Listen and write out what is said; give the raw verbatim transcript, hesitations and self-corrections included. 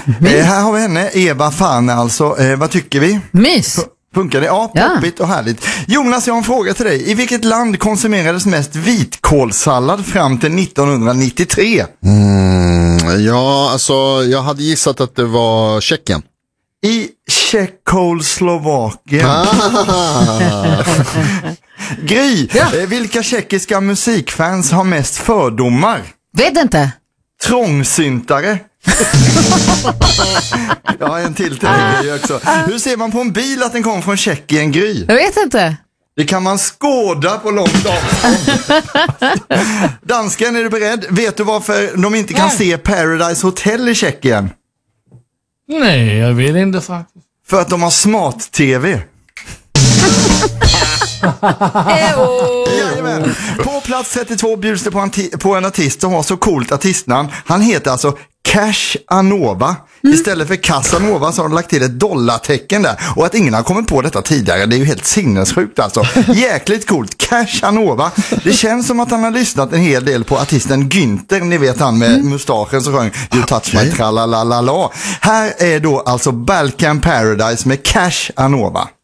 Eh, här har vi henne, Eva Fan alltså. Eh, vad tycker vi? Mys. F- funkar det? Ja, Ja. poppigt och härligt. Jonas, jag har en fråga till dig. I vilket land konsumerades mest vitkålssallad fram till nittonhundranittiotre? Mm, ja, alltså jag hade gissat att det var Tjeckien. I Tjeckoslovakien. Ah. Gry, Ja. eh, vilka tjeckiska musikfans har mest fördomar? Vet inte. Trångsyntare. Ja, en till till dig också. Hur ser man på en bil att den kommer från Tjeckien, Gry? Jag vet inte. Det kan man skåda på långt avstånd. Dansken, är du beredd? Vet du varför de inte kan Nej. se Paradise Hotel i Tjeckien? Nej, jag vet inte faktiskt. För att de har smart-tv. Jajamän. På plats trettiotvå bjuds det på en, ti- på en artist som har så coolt artistnamn. Han heter alltså Cash Anova. Istället för Casanova så har de lagt till ett dollartecken där. Och att ingen har kommit på detta tidigare, det är ju helt sinnessjukt alltså. Jäkligt coolt. Cash Anova. Det känns som att han har lyssnat en hel del på artisten Günther. Ni vet han med mustaschen som sjöng You touch my tralalala. Här är då alltså Balkan Paradise med Cash Anova.